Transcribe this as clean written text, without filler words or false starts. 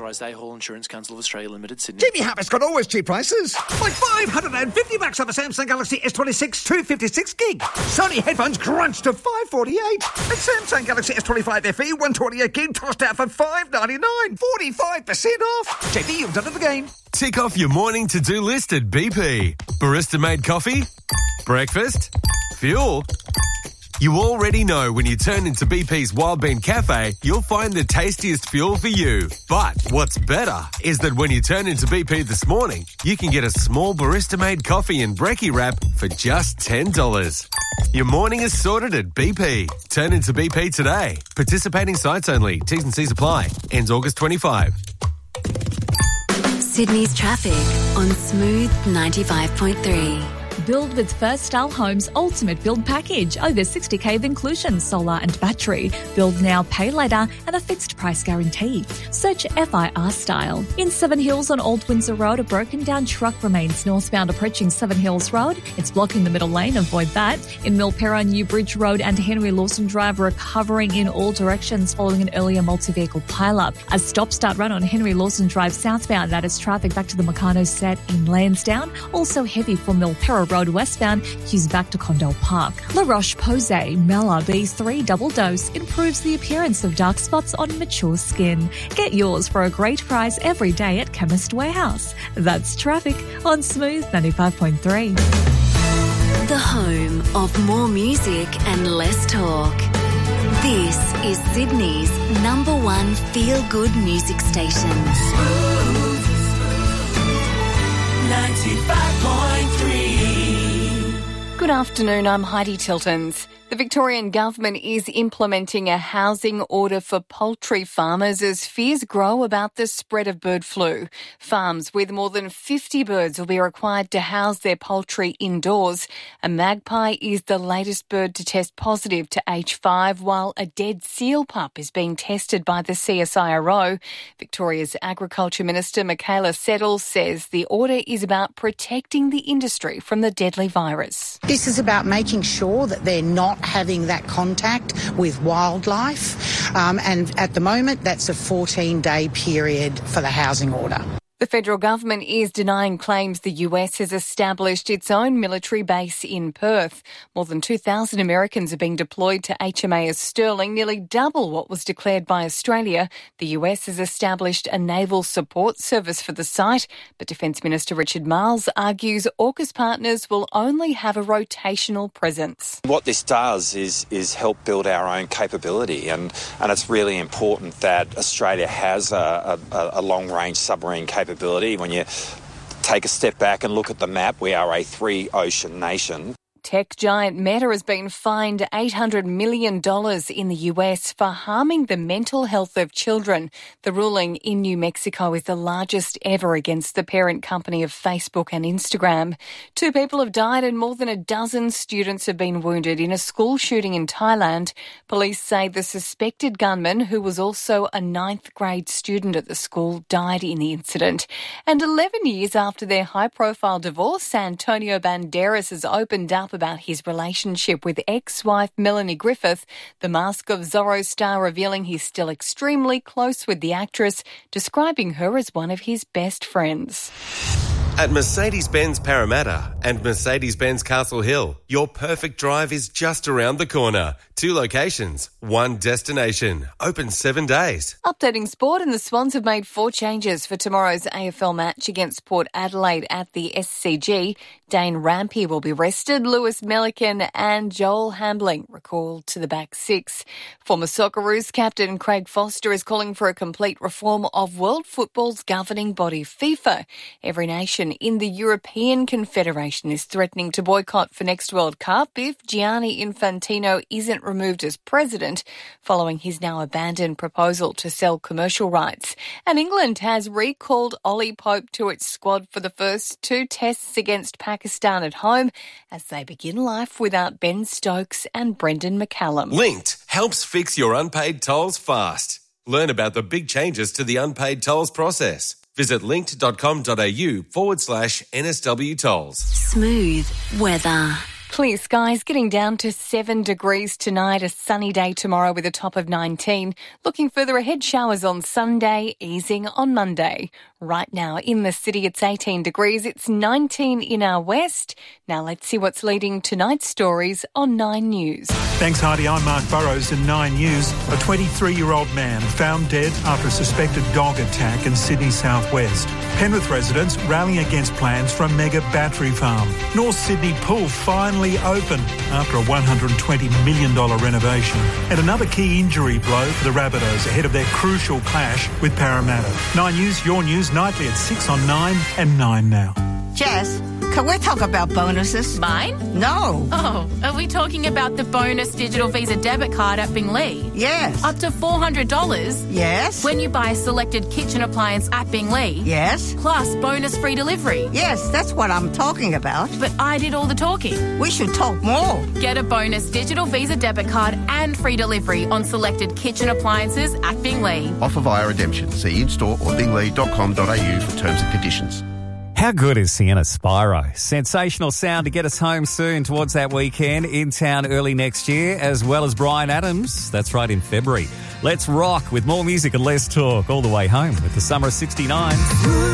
Drysdale Hall Insurance Council of Australia Limited, Sydney. Jimmy Harper's got always cheap prices. Like $550 off a Samsung Galaxy S26 256 gig. Sony headphones crunched to $548. And Samsung Galaxy S25 FE 128 gig tossed out for $599. 45% off. JB, you've done it again. Tick off your morning to-do list at BP. Barista-made coffee? Breakfast? Fuel? You already know when you turn into BP's Wild Bean Cafe, you'll find the tastiest fuel for you. But what's better is that when you turn into BP this morning, you can get a small barista-made coffee and brekkie wrap for just $10. Your morning is sorted at BP. Turn into BP today. Participating sites only. T's and C's apply. Ends August 25. Sydney's traffic on Smooth 95.3. Build with First Style Homes' ultimate build package. Over 60k of inclusions, solar and battery. Build now, pay later, and a fixed price guarantee. Search FIR Style. In Seven Hills on Old Windsor Road, a broken down truck remains northbound approaching Seven Hills Road. It's blocking the middle lane, avoid that. In Milperra, New Bridge Road and Henry Lawson Drive recovering in all directions following an earlier multi-vehicle pile-up. A stop-start run on Henry Lawson Drive southbound. That is traffic back to the Meccano set in Lansdowne. Also heavy for Milperra Road westbound, Hughes back to Condell Park. La Roche-Posay, Mela B3 double dose improves the appearance of dark spots on mature skin. Get yours for a great price every day at Chemist Warehouse. That's traffic on Smooth 95.3. The home of more music and less talk. This is Sydney's number one feel-good music station. Smooth 95.3. Good afternoon, I'm Heidi Tiltons. The Victorian Government is implementing a housing order for poultry farmers as fears grow about the spread of bird flu. Farms with more than 50 birds will be required to house their poultry indoors. A magpie is the latest bird to test positive to H5, while a dead seal pup is being tested by the CSIRO. Victoria's Agriculture Minister Michaela Settle says the order is about protecting the industry from the deadly virus. This is about making sure that they're not having that contact with wildlife, and at the moment that's a 14-day period for the housing order. The federal government is denying claims the US has established its own military base in Perth. More than 2,000 Americans are being deployed to HMAS Sterling, nearly double what was declared by Australia. The US has established a naval support service for the site, but Defence Minister Richard Marles argues AUKUS partners will only have a rotational presence. What this does is help build our own capability, and it's really important that Australia has a long-range submarine capability. When you take a step back and look at the map, we are a three-ocean nation. Tech giant Meta has been fined $800 million in the US for harming the mental health of children. The ruling in New Mexico is the largest ever against the parent company of Facebook and Instagram. 2 people have died and more than a dozen students have been wounded in a school shooting in Thailand. Police say the suspected gunman, who was also a 9th grade student at the school, died in the incident. And 11 years after their high-profile divorce, Antonio Banderas has opened up about his relationship with ex-wife Melanie Griffith. The Mask of Zorro star revealing he's still extremely close with the actress, describing her as one of his best friends. At Mercedes-Benz Parramatta and Mercedes-Benz Castle Hill, your perfect drive is just around the corner. 2 locations, 1 destination. Open 7 days. Updating sport, and the Swans have made 4 changes for tomorrow's AFL match against Port Adelaide at the SCG. Dane Rampe will be rested. Lewis Melican and Joel Hambling recalled to the back 6. Former Socceroos captain Craig Foster is calling for a complete reform of world football's governing body, FIFA. Every nation in the European Confederation is threatening to boycott for next World Cup if Gianni Infantino isn't removed as president, following his now abandoned proposal to sell commercial rights. And England has recalled Ollie Pope to its squad for the first 2 tests against Pakistan at home as they begin life without Ben Stokes and Brendan McCallum. Linked helps fix your unpaid tolls fast. Learn about the big changes to the unpaid tolls process. Visit linked.com.au/NSW tolls. Smooth weather. Clear skies, getting down to 7 degrees tonight, a sunny day tomorrow with a top of 19. Looking further ahead, showers on Sunday, easing on Monday. Right now in the city, it's 18 degrees. It's 19 in our west. Now let's see what's leading tonight's stories on 9 News. Thanks, Heidi. I'm Mark Burrows in 9 News. A 23-year-old man found dead after a suspected dog attack in Sydney southwest. Penrith residents rallying against plans for a mega battery farm. North Sydney Pool finally open after a $120 million renovation. And another key injury blow for the Rabbitohs ahead of their crucial clash with Parramatta. 9 News, your news, nightly at 6 on 9 and 9 now. Jess, can we talk about bonuses? Mine? No. Oh, are we talking about the bonus digital Visa debit card at Binglee? Yes. Up to $400? Yes. When you buy a selected kitchen appliance at Binglee? Yes. Plus bonus free delivery? Yes, that's what I'm talking about. But I did all the talking. We should talk more. Get a bonus digital Visa debit card and free delivery on selected kitchen appliances at Binglee. Offer via redemption. See in-store or binglee.com.au for terms and conditions. How good is Sienna Spyro? Sensational sound to get us home soon towards that weekend, in town early next year, as well as Bryan Adams. That's right, in February. Let's rock with more music and less talk all the way home with the Summer of 69.